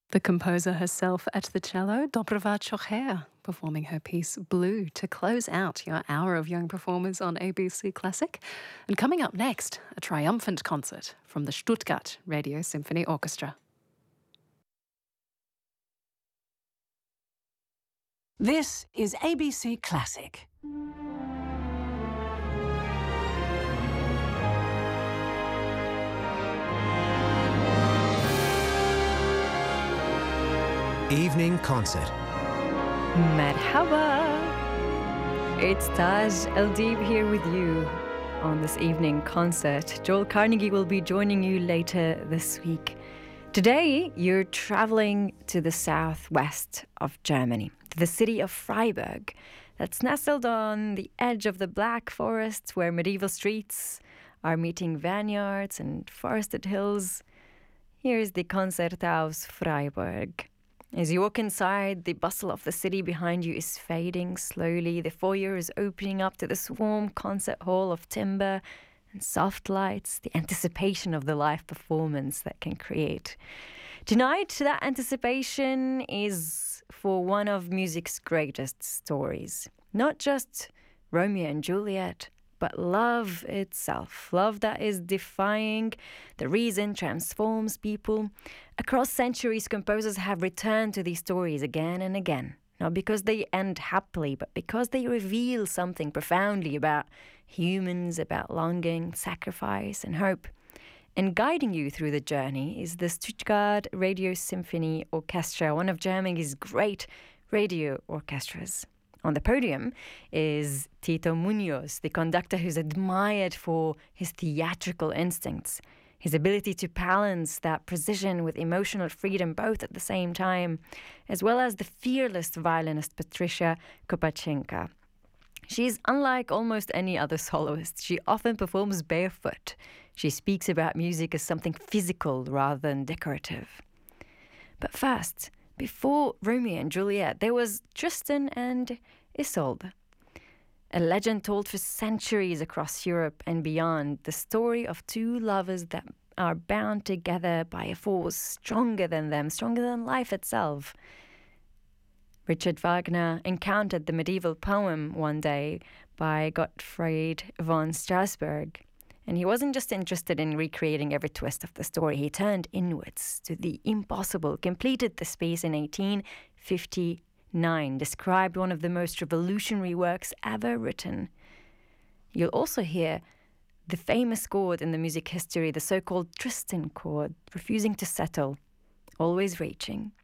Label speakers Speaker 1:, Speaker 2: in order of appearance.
Speaker 1: The composer herself at the cello, Dobrava Chocher, performing her piece Blue to close out your hour of young performers on ABC Classic. And coming up next, a triumphant concert from the Stuttgart Radio Symphony Orchestra.
Speaker 2: This is ABC Classic.
Speaker 3: Evening Concert.
Speaker 4: Merhaba! It's Taj Eldib here with you on this evening concert. Joel Carnegie will be joining you later this week. Today, you're traveling to the southwest of Germany, to the city of Freiburg, that's nestled on the edge of the Black Forest, where medieval streets are meeting vineyards and forested hills. Here's the Konzerthaus Freiburg. As you walk inside, the bustle of the city behind you is fading slowly. The foyer is opening up to this warm concert hall of timber and soft lights, the anticipation of the live performance that can create. Tonight, that anticipation is for one of music's greatest stories. Not just Romeo and Juliet, but love itself. Love that is defying the reason, transforms people. Across centuries, composers have returned to these stories again and again. Not because they end happily, but because they reveal something profoundly about humans, about longing, sacrifice, and hope. And guiding you through the journey is the Stuttgart Radio Symphony Orchestra, one of Germany's great radio orchestras. On the podium is Tito Munoz, the conductor who's admired for his theatrical instincts, his ability to balance that precision with emotional freedom both at the same time, as well as the fearless violinist Patricia Kopachenka. She's unlike almost any other soloist. She often performs barefoot. She speaks about music as something physical rather than decorative. But first, before Romeo and Juliet, there was Tristan and Isolde, a legend told for centuries across Europe and beyond, the story of two lovers that are bound together by a force stronger than them, stronger than life itself. Richard Wagner encountered the medieval poem one day by Gottfried von Strasberg. And he wasn't just interested in recreating every twist of the story. He turned inwards to the impossible, completed the space in 1859, described one of the most revolutionary works ever written. You'll also hear the famous chord in the music history, the so-called Tristan chord, refusing to settle, always reaching.